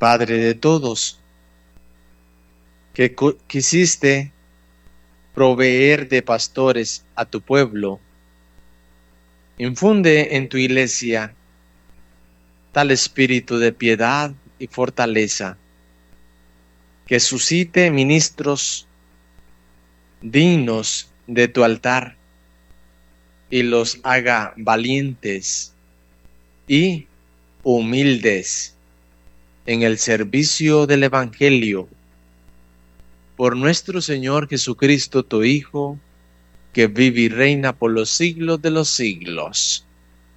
Padre de todos, que quisiste proveer de pastores a tu pueblo, infunde en tu iglesia tal espíritu de piedad y fortaleza, que suscite ministros dignos de tu altar y los haga valientes y humildes en el servicio del Evangelio. Por nuestro Señor Jesucristo, tu Hijo, que vive y reina por los siglos de los siglos.